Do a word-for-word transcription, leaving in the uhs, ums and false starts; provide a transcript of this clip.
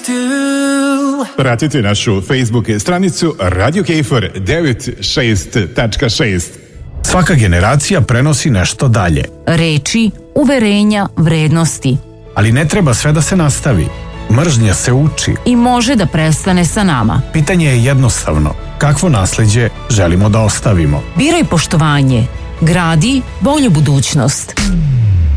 Pratite našu Facebook stranicu Radio Kejfer devedeset šest tačka šest. Svaka generacija prenosi nešto dalje. Reči, uverenja, vrednosti. Ali ne treba sve da se nastavi. Mržnja se uči. I može da prestane sa nama. Pitanje je jednostavno. Kakvo nasleđe želimo da ostavimo? Biraj poštovanje. Gradi bolju budućnost.